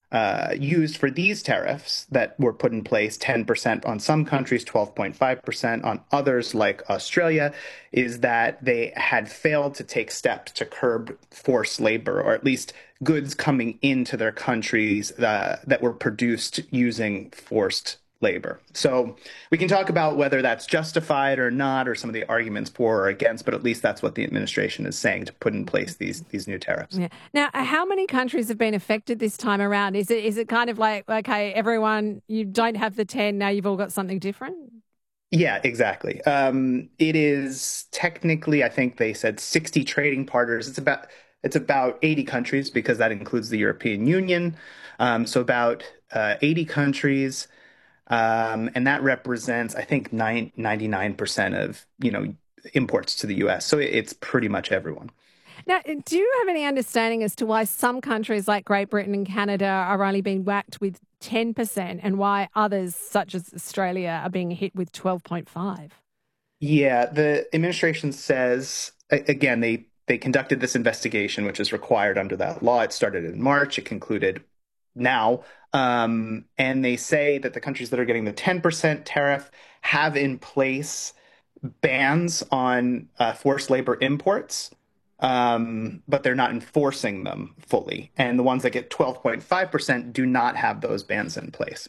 used for these tariffs that were put in place, 10% on some countries, 12.5% on others, like Australia, is that they had failed to take steps to curb forced labor, or at least goods coming into their countries that were produced using forced labor. So we can talk about whether that's justified or not, or some of the arguments for or against, but at least that's what the administration is saying to put in place these new tariffs. Yeah. Now, how many countries have been affected this time around? Is it kind of like, okay, everyone, you don't have the 10, now you've all got something different? Yeah, exactly. It is technically, I think they said 60 trading partners. It's about 80 countries because that includes the European Union. So about 80 countries. And that represents, I think, 99% of, imports to the US. So it's pretty much everyone. Now, do you have any understanding as to why some countries like Great Britain and Canada are only being whacked with 10% and why others, such as Australia, are being hit with 12.5? Yeah, the administration says, again, they conducted this investigation, which is required under that law. It started in March. It concluded now. And they say that the countries that are getting the 10% tariff have in place bans on forced labor imports, but they're not enforcing them fully. And the ones that get 12.5% do not have those bans in place.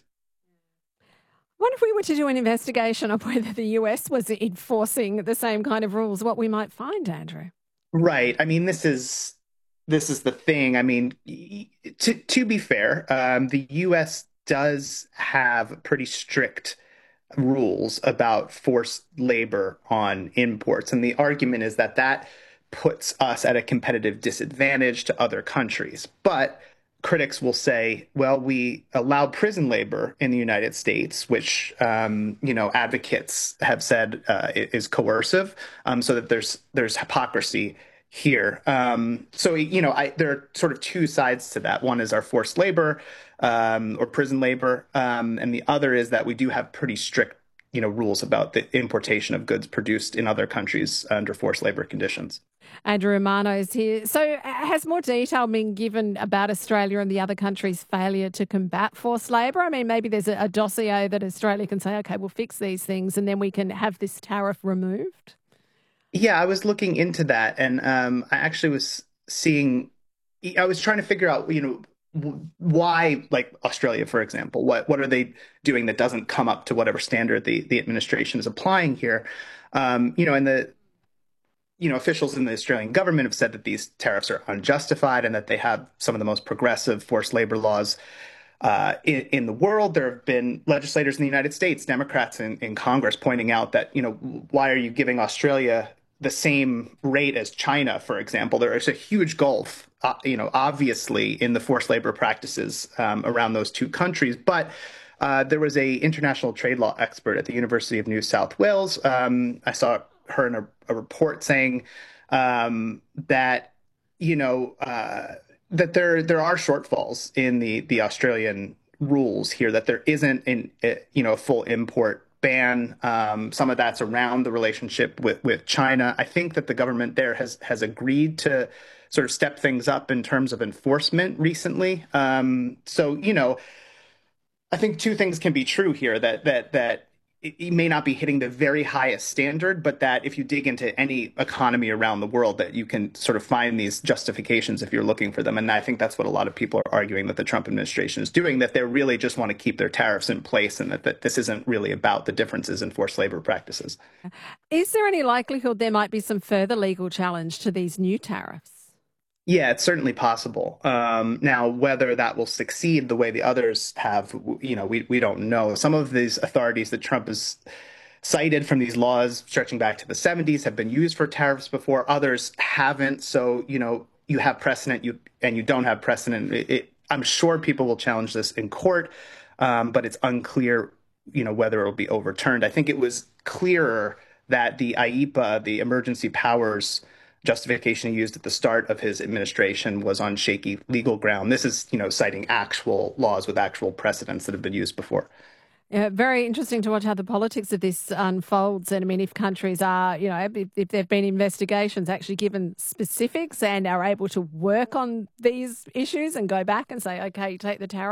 What if we were to do an investigation of whether the US was enforcing the same kind of rules, what we might find, Andrew? Right. I mean, this is the thing. I mean, to be fair, the U.S. does have pretty strict rules about forced labor on imports, and the argument is that that puts us at a competitive disadvantage to other countries. But critics will say, well, we allow prison labor in the United States, which advocates have said is coercive, so that there's hypocrisy here. There are sort of two sides to that. One is our forced labor or prison labor, and the other is that we do have pretty strict, rules about the importation of goods produced in other countries under forced labor conditions. Andrew Romano is here. So has more detail been given about Australia and the other countries' failure to combat forced labour? I mean, maybe there's a dossier that Australia can say, okay, we'll fix these things and then we can have this tariff removed? Yeah, I was looking into that, and I actually was seeing. I was trying to figure out, why, like Australia, for example, what are they doing that doesn't come up to whatever standard the administration is applying here? And the officials in the Australian government have said that these tariffs are unjustified and that they have some of the most progressive forced labor laws in the world. There have been legislators in the United States, Democrats in Congress, pointing out that, why are you giving Australia the same rate as China, for example? There is a huge gulf, obviously, in the forced labor practices around those two countries. But there was a international trade law expert at the University of New South Wales. I saw her in a report saying that, that there are shortfalls in the Australian rules here, that there isn't a full import ban. Some of that's around the relationship with China. I think that the government there has agreed to sort of step things up in terms of enforcement recently. I think two things can be true here, that it may not be hitting the very highest standard, but that if you dig into any economy around the world, that you can sort of find these justifications if you're looking for them. And I think that's what a lot of people are arguing that the Trump administration is doing, that they really just want to keep their tariffs in place, and that this isn't really about the differences in forced labor practices. Is there any likelihood there might be some further legal challenge to these new tariffs? Yeah, it's certainly possible. Now, whether that will succeed the way the others have, we don't know. Some of these authorities that Trump has cited from these laws stretching back to the 70s have been used for tariffs before. Others haven't. So, you have precedent, and you don't have precedent. I'm sure people will challenge this in court, but it's unclear, whether it will be overturned. I think it was clearer that the IEPA, the emergency powers justification he used at the start of his administration, was on shaky legal ground. This is, citing actual laws with actual precedents that have been used before. Yeah, very interesting to watch how the politics of this unfolds. And I mean, if countries are, if there have been investigations actually given specifics and are able to work on these issues and go back and say, okay, you take the tariff